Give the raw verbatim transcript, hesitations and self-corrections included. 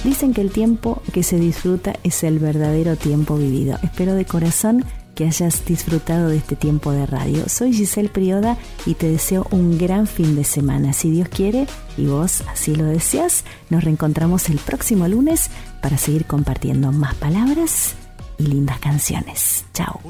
Dicen que el tiempo que se disfruta es el verdadero tiempo vivido. Espero de corazón que hayas disfrutado de este tiempo de radio. Soy Giselle Prioda y te deseo un gran fin de semana. Si Dios quiere y vos así lo deseas, nos reencontramos el próximo lunes para seguir compartiendo más palabras y lindas canciones. Chao.